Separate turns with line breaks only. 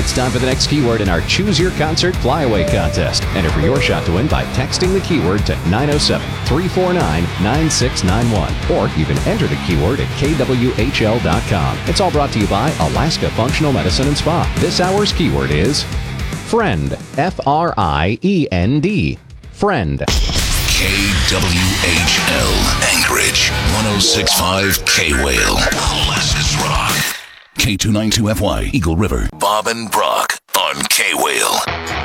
It's time for the next keyword in our Choose Your Concert Flyaway contest. Enter for your shot to win by texting the keyword to 907-349-9691. Or you can enter the keyword at kwhl.com. It's all brought to you by Alaska Functional Medicine and Spa. This hour's keyword is friend. Friend. Friend.
KWHL Anchorage 106.5 K-Whale. Classics Rock. K292FY Eagle River. Bob and Brock on K-Whale.